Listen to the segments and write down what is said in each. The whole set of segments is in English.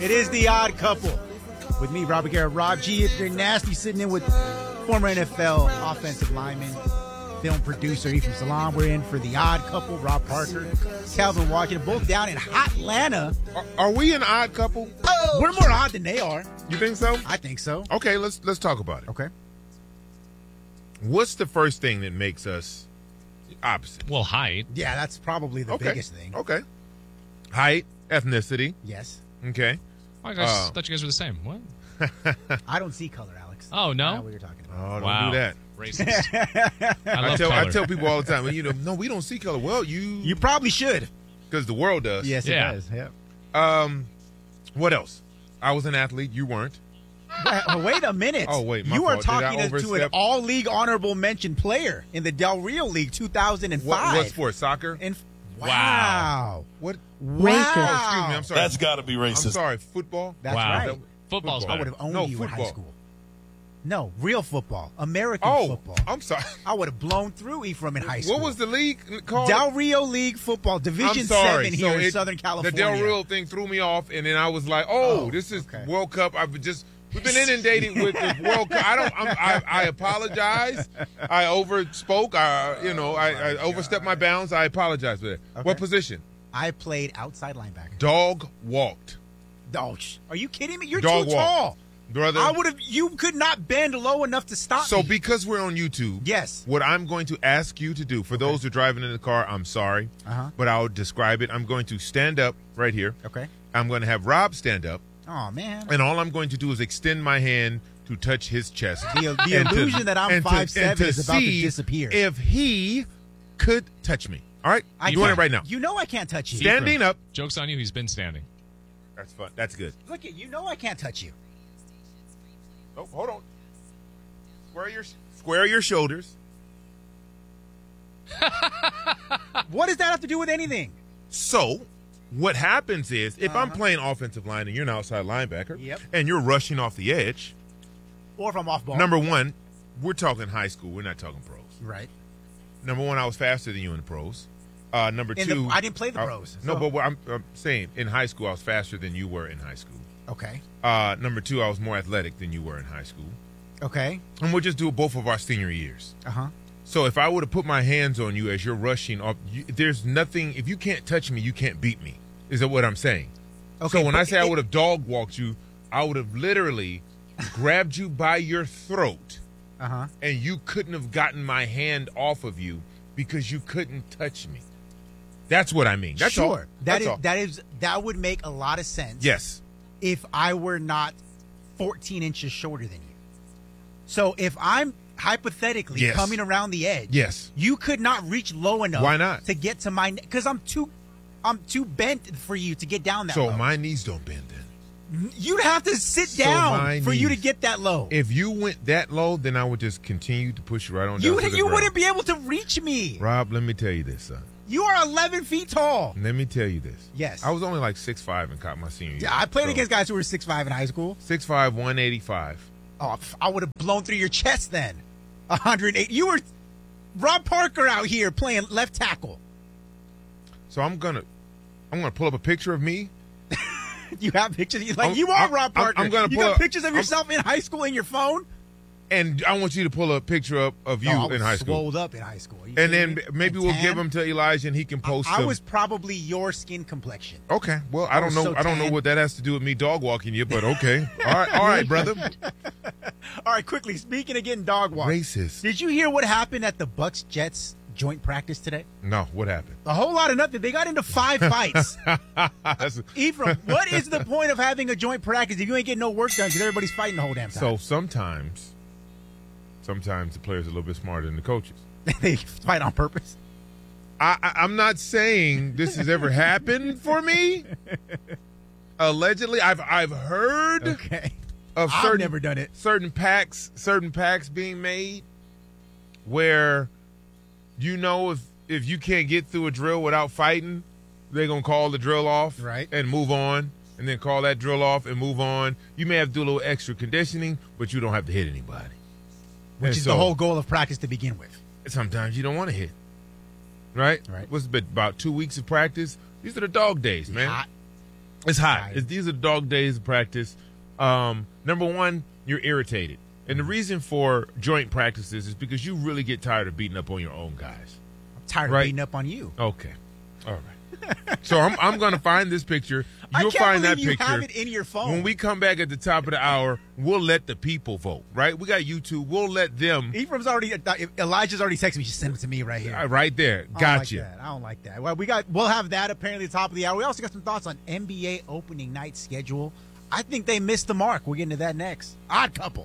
It is The Odd Couple. With me, Robert Garrett, Rob G. If you're nasty, sitting in with former NFL offensive lineman, film producer Ephraim Salaam. We're in for The Odd Couple. Rob Parker, Calvin Washington, both down in Hotlanta. Are we an odd couple? Oh, we're more odd than they are. You think so? I think so. Okay, let's talk about it. Okay. What's the first thing that makes us opposite? Well, height. Yeah, that's probably the biggest thing. Okay. Height, ethnicity. Yes. Okay. I thought you guys were the same. What? I don't see color, Alex. Oh, no? I know what you're talking about. Oh, don't Wow. do that. Racist. I tell people all the time, no, we don't see color. Well, You probably should. because the world does. Yes, Yeah. it does. Yeah. What else? I was an athlete. You weren't. Wait a minute. Oh, wait, my You are fault. Did I talking to an overstep? all-league honorable mention player in the Del Rio League 2005. What sport? Soccer? Wow. What? Wow. Oh, excuse me. I'm sorry. That's got to be racist. I'm sorry. Football? That's Wow. right. Football's I would better. have owned No, you in high football. school. No, real football. American Oh, football. I'm sorry. I would have blown through Ephraim in high school. What was the league called? Del Rio League football, Division I'm sorry. 7 here So in Southern The California. Del Rio thing threw me off, and then I was like, this is okay. World Cup. We've been inundated with the World Cup. I apologize. I overspoke. I overstepped my bounds. I apologize for that. Okay. What position? I played outside linebacker. Dog walked. Oh, are you kidding me? You're Dog too walk. tall. Brother. You could not bend low enough to stop So me. because we're on YouTube, Yes. what I'm going to ask you to do, for those who are driving in the car, I'm sorry, but I'll describe it. I'm going to stand up right here. Okay. I'm going to have Rob stand up, Oh, man. and all I'm going to do is extend my hand to touch his chest. The And to- illusion that I'm and to- 5'7" and to is about to see disappear. If he could touch me. All right? I doing can't- it right now. You know I can't touch you. Standing up. Joke's on you. He's been standing. That's fun. That's good. Look at you. Know I can't touch you. Oh, hold on. Square your shoulders. What does that have to do with anything? So, what happens is, if I'm playing offensive line and you're an outside linebacker, Yep. and you're rushing off the edge, Or if I'm off ball. number one, we're talking high school. We're not talking pros. Right. Number one, I was faster than you in the pros. Number two, I didn't play the pros. No, so- but what I'm saying, in high school, I was faster than you were in high school. Okay. Number two, I was more athletic than you were in high school. Okay. And we'll just do both of our senior years. Uh-huh. So if I were to put my hands on you as you're rushing off, there's nothing. If you can't touch me, you can't beat me. Is that what I'm saying? Okay. So when I but say I would have dog walked you, I would have literally grabbed you by your throat, Uh-huh. and you couldn't have gotten my hand off of you because you couldn't touch me. That's what I mean. That's all. Sure. That's all. That would make a lot of sense. Yes. If I were not 14 inches shorter than you. So if I'm hypothetically Yes. coming around the edge, Yes. you could not reach low enough. Why not? To get to my, because I'm too bent for you to get down that So low. my knees don't bend then. You'd have to sit So down my for you to knees- get that low. If you went that low, then I would just continue to push you right on down You to the ground. wouldn't be able to reach me. Rob, let me tell you this, son. You are 11 feet tall. Let me tell you this. Yes. I was only like 6'5" and caught my senior year. Yeah, I played So, against guys who were 6'5" in high school. 6'5", 185. Oh, I would have blown through your chest then. 108. You were Rob Parker out here playing left tackle. So I'm gonna pull up a picture of me. You have pictures. You I'm- are Rob Parker. I'm gonna you pull got up- pictures of yourself in high school in your phone. And I want you to pull a picture up of you No, I was in high school. Swolled up in high school. Are you And kidding then me? maybe And we'll tan? give them to Elijah and he can post I them. was probably your skin complexion. Okay. Well, I don't was know. so I don't know tan. what that has to do with me dog walking you, but okay. All right, brother. All right, quickly. Speaking of getting dog walked, Racist. did you hear what happened at the Bucks Jets joint practice today? No, what happened? A whole lot of nothing. They got into 5 fights. That's- Ephraim, what is the point of having a joint practice if you ain't getting no work done because everybody's fighting the whole damn time? so sometimes the players are a little bit smarter than the coaches. They fight on purpose. I'm not saying this has ever happened for me. Allegedly, I've heard Okay. of I've certain never done it. certain packs being made where if you can't get through a drill without fighting, they're gonna call the drill off Right. and move on, and then call that drill off and move on. You may have to do a little extra conditioning, but you don't have to hit anybody. Which And is so, the whole goal of practice to begin with. Sometimes you don't want to hit. Right? Right. What's it been, about 2 weeks of practice? These are the dog days, man. Hot. It's hot. These are dog days of practice. Number one, you're irritated. And the reason for joint practices is because you really get tired of beating up on your own guys. I'm tired of beating up on you. Okay. All right. So I'm going to find this picture. You'll find that picture. Have it in your phone. When we come back at the top of the hour, we'll let the people vote, right? We got YouTube. We'll let them. Ephraim's Elijah's already texted me. Just send it to me right here. Right there. Gotcha. I don't like that. Well, we'll have that apparently at the top of the hour. We also got some thoughts on NBA opening night schedule. I think they missed the mark. We'll get into that next. Odd Couple.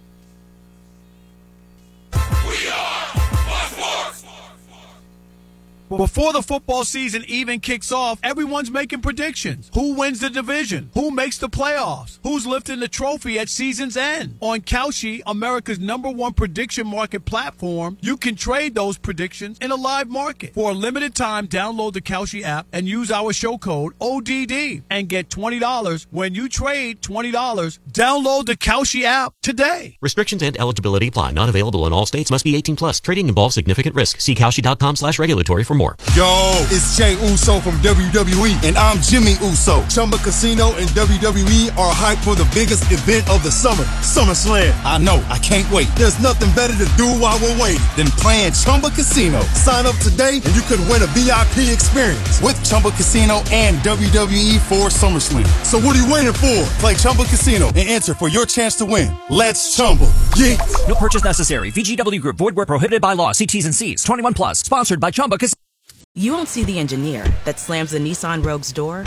We are Fox Sports. Before the football season even kicks off, everyone's making predictions. Who wins the division? Who makes the playoffs? Who's lifting the trophy at season's end? On Kalshi, America's #1 prediction market platform, you can trade those predictions in a live market. For a limited time, download the Kalshi app and use our show code ODD and get $20 when you trade $20. Download the Kalshi app today. Restrictions and eligibility apply. Not available in all states. Must be 18 plus. Trading involves significant risk. See Kalshi.com/regulatory for more. Yo, it's Jay Uso from WWE, and I'm Jimmy Uso. Chumba Casino and WWE are hyped for the biggest event of the summer, SummerSlam. I know, I can't wait. There's nothing better to do while we're waiting than playing Chumba Casino. Sign up today and you could win a VIP experience with Chumba Casino and WWE for SummerSlam. So what are you waiting for? Play Chumba Casino and enter for your chance to win. Let's Chumba. Yeah. No purchase necessary. VGW Group. Void where prohibited by law. See T's and C's. 21 plus. Sponsored by Chumba Casino. You won't see the engineer that slams the Nissan Rogue's door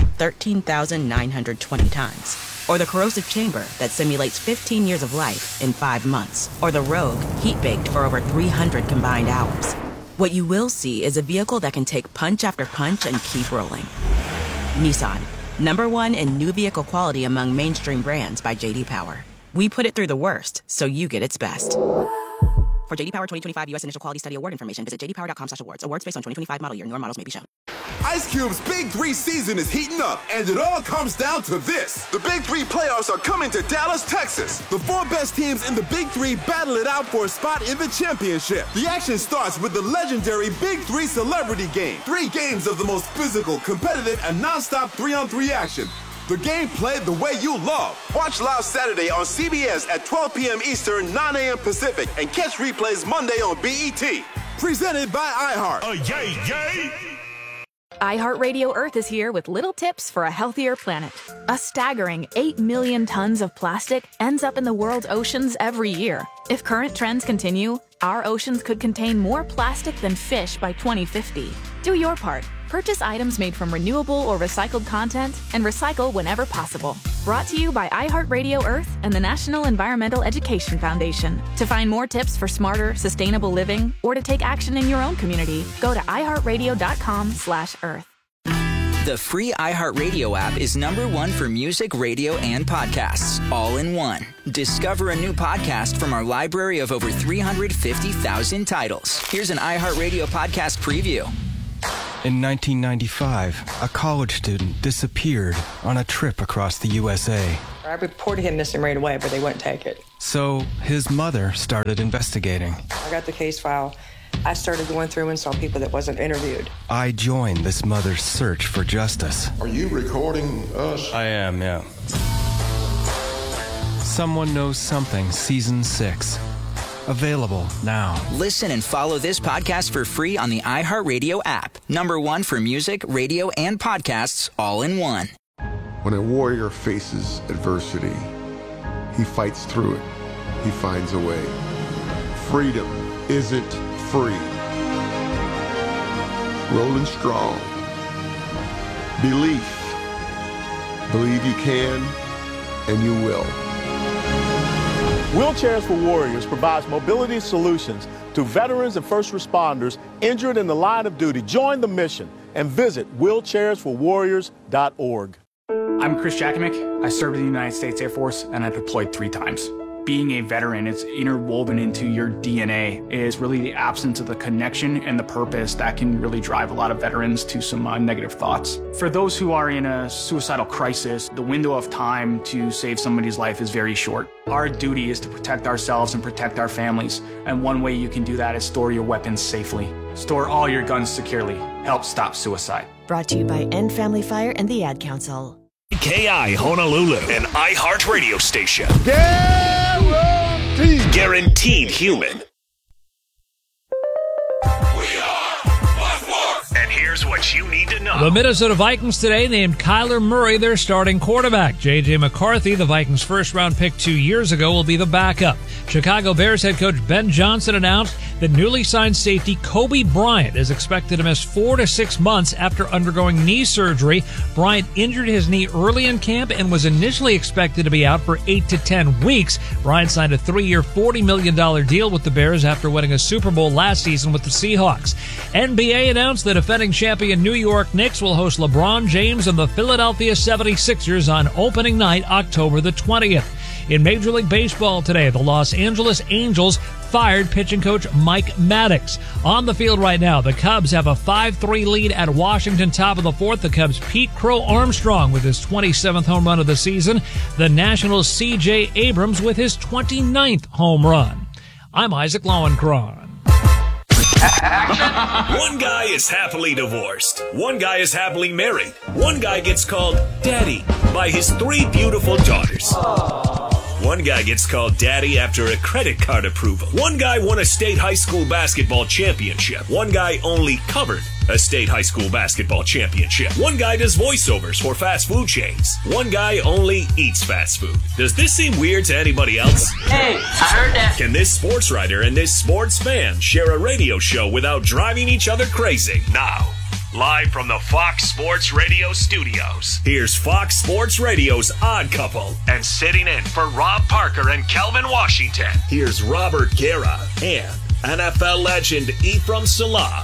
13,920 times. Or the corrosive chamber that simulates 15 years of life in 5 months. Or the Rogue heat-baked for over 300 combined hours. What you will see is a vehicle that can take punch after punch and keep rolling. Nissan, #1 in new vehicle quality among mainstream brands by J.D. Power. We put it through the worst, so you get its best. For J.D. Power 2025 U.S. Initial Quality Study Award information, visit jdpower.com/awards. Awards based on 2025 model year. Newer models may be shown. Ice Cube's Big 3 season is heating up, and it all comes down to this. The Big 3 playoffs are coming to Dallas, Texas. The 4 best teams in the Big 3 battle it out for a spot in the championship. The action starts with the legendary Big 3 Celebrity Game. 3 games of the most physical, competitive, and non-stop 3-on-3 action. The game played the way you love. Watch live Saturday on CBS at 12 p.m. Eastern, 9 a.m. Pacific, and catch replays Monday on BET. Presented by iHeart. Yay, yay! iHeartRadio Earth is here with little tips for a healthier planet. A staggering 8 million tons of plastic ends up in the world's oceans every year. If current trends continue, our oceans could contain more plastic than fish by 2050. Do your part. Purchase items made from renewable or recycled content and recycle whenever possible. Brought to you by iHeartRadio Earth and the National Environmental Education Foundation. To find more tips for smarter, sustainable living or to take action in your own community, go to iHeartRadio.com/earth. The free iHeartRadio app is #1 for music, radio, and podcasts, all in one. Discover a new podcast from our library of over 350,000 titles. Here's an iHeartRadio podcast preview. In 1995, a college student disappeared on a trip across the USA. I reported him missing right away, but they wouldn't take it. So his mother started investigating. I got the case file. I started going through and saw people that wasn't interviewed. I joined this mother's search for justice. Are you recording us? I am, yeah. Someone Knows Something, Season 6. Available now. Listen and follow this podcast for free on the iHeartRadio app. #1 for music, radio, and podcasts, all in one. When a warrior faces adversity, he fights through it. He finds a way. Freedom isn't free. Rolling strong. Belief. Believe you can, and you will. Wheelchairs for Warriors provides mobility solutions to veterans and first responders injured in the line of duty. Join the mission and visit wheelchairsforwarriors.org. I'm Chris Jakimick. I served in the United States Air Force and I deployed 3 times. Being a veteran, it's interwoven into your DNA. It is really the absence of the connection and the purpose that can really drive a lot of veterans to some negative thoughts. For those who are in a suicidal crisis, the window of time to save somebody's life is very short. Our duty is to protect ourselves and protect our families. And one way you can do that is store your weapons safely. Store all your guns securely. Help stop suicide. Brought to you by End Family Fire and the Ad Council. KI Honolulu, an iHeartRadio station. Guaranteed. Guaranteed human. And here's what you need to know. The Minnesota Vikings today named Kyler Murray their starting quarterback. J.J. McCarthy, the Vikings' first-round pick 2 years ago, will be the backup. Chicago Bears head coach Ben Johnson announced that newly signed safety Kobe Bryant is expected to miss 4 to 6 months after undergoing knee surgery. Bryant injured his knee early in camp and was initially expected to be out for 8 to 10 weeks. Bryant signed a 3-year, $40 million deal with the Bears after winning a Super Bowl last season with the Seahawks. NBA announced that defending champion New York Knicks will host LeBron James and the Philadelphia 76ers on opening night, October the 20th. In Major League Baseball today, the Los Angeles Angels fired pitching coach Mike Maddox. On the field right now, the Cubs have a 5-3 lead at Washington, top of the fourth. The Cubs' Pete Crow Armstrong with his 27th home run of the season. The Nationals' C.J. Abrams with his 29th home run. I'm Isaac Lowenkron. One guy is happily divorced. One guy is happily married. One guy gets called Daddy by his 3 beautiful daughters. One guy gets called Daddy after a credit card approval. One guy won a state high school basketball championship. One guy only covered a state high school basketball championship. One guy does voiceovers for fast food chains. One guy only eats fast food. Does this seem weird to anybody else? Hey, I heard that. Can this sports writer and this sports fan share a radio show without driving each other crazy? Now, live from the Fox Sports Radio studios, here's Fox Sports Radio's Odd Couple. And sitting in for Rob Parker and Kelvin Washington, here's Robert Guerra and NFL legend Ephraim Salam.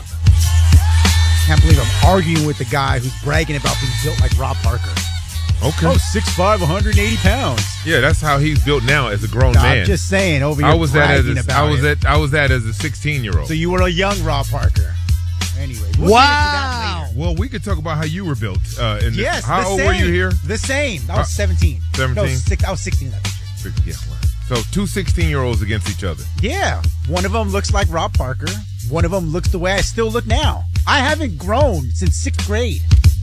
Can't believe I'm arguing with the guy who's bragging about being built like Rob Parker. Okay. Oh, 6'5", 180 pounds. Yeah, that's how he's built now as a grown man. I'm just saying, over here bragging about it. I was that as a 16-year-old. So you were a young Rob Parker. Anyway, we'll wow. Well, we could talk about how you were built. Yes, how old were you here? The same. I was 17. 17? No, I was 16 in that picture. Yeah. So 2 16-year-olds against each other. Yeah. One of them looks like Rob Parker. One of them looks the way I still look now. I haven't grown since 6th grade.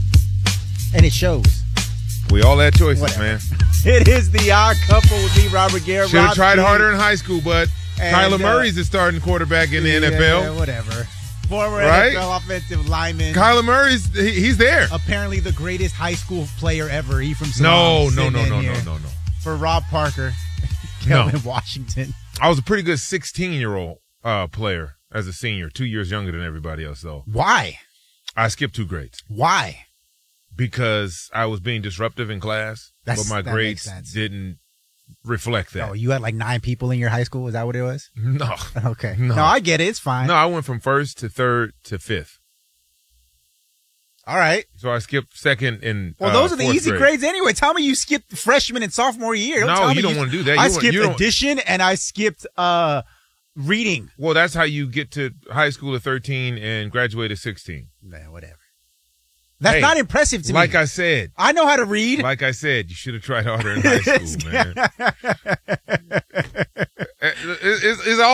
And it shows. We all had choices, man. It is the Odd Couple with me, Robert Guerra. Should have tried harder in high school, but Kyler Murray's the starting quarterback in the NFL. Yeah, whatever. Former NFL offensive lineman. Kyler Murray's, he's there. Apparently the greatest high school player ever. Ephraim Salam. No. For Rob Parker. Kelvin Washington. I was a pretty good 16-year-old player as a senior, 2 years younger than everybody else, though. Why? I skipped 2 grades. Why? Because I was being disruptive in class, but my grades didn't reflect that. Oh, you had like 9 people in your high school? Is that what it was? No. Okay. No, I get it. It's fine. No, I went from 1st to 3rd to 5th. All right. So I skipped 2nd and well, those are the easy grade. grades anyway. Tell me you skipped freshman and sophomore year. No, you don't want to do that. I skipped addition and I skipped reading. Well, that's how you get to high school at 13 and graduate at 16. Man, whatever. That's not impressive to me. Like I said. I know how to read. Like I said, you should have tried harder in high school, man. It's all